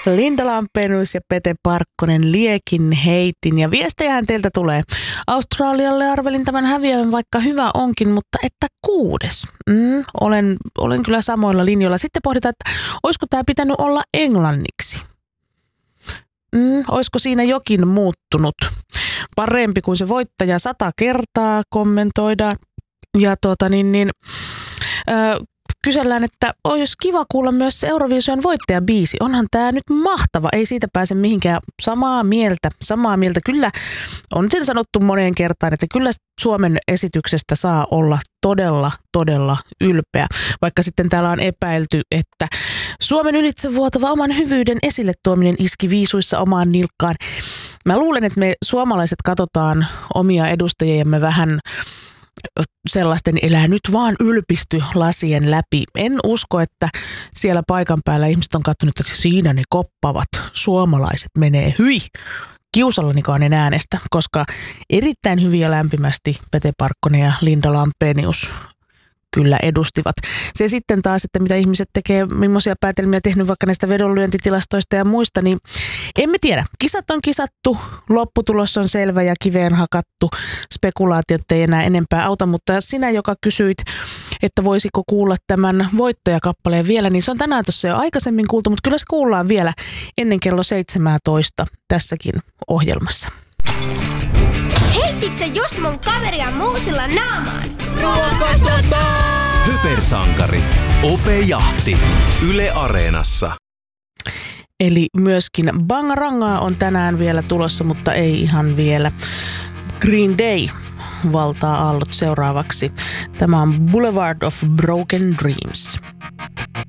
Linda Lampenius ja Pete Parkkonen liekin heitin. Ja viestejähän teiltä tulee. Australialle arvelin tämän häviävän, vaikka hyvä onkin, mutta että 6. Olen kyllä samoilla linjoilla. Sitten pohditaan, että olisiko tämä pitänyt olla englanniksi. Olisiko siinä jokin muuttunut? Parempi kuin se voittaja 100 kertaa kommentoidaan. Ja kysellään, että olisi kiva kuulla myös se Euroviisujen voittajabiisi. Onhan tämä nyt mahtava. Ei siitä pääse mihinkään. Samaa mieltä. Kyllä on sen sanottu moneen kertaan, että kyllä Suomen esityksestä saa olla todella, todella ylpeä. Vaikka sitten täällä on epäilty, että Suomen ylitsevuotava oman hyvyyden esille tuominen iski viisuissa omaan nilkkaan. Mä luulen, että me suomalaiset katsotaan omia edustajiamme vähän sellaisten elää nyt vaan ylpisty lasien läpi. En usko, että siellä paikan päällä ihmiset on katsonut, että siinä ne koppavat suomalaiset menee hyi. Kiusallanikaan en äänestä, koska erittäin hyvin ja lämpimästi Pete Parkkonen ja Linda Lampenius kyllä edustivat. Se sitten taas, että mitä ihmiset tekee, millaisia päätelmiä tehnyt vaikka näistä vedonlyöntitilastoista ja muista, niin emme tiedä. Kisat on kisattu, lopputulos on selvä ja kiveen hakattu. Spekulaatiot ei enää enempää auta, mutta sinä, joka kysyit, että voisiko kuulla tämän voittajakappaleen vielä, niin se on tänään tuossa jo aikaisemmin kuultu, mutta kyllä se kuullaan vielä ennen kello 17 tässäkin ohjelmassa. Heitit sä just mun kaveria muusilla naamaan? Ruokasota! Hypersankari. Ope Jahti. Yle Areenassa. Eli myöskin Bangarangaa on tänään vielä tulossa, mutta ei ihan vielä. Green Day valtaa aallot seuraavaksi. Tämä on Boulevard of Broken Dreams.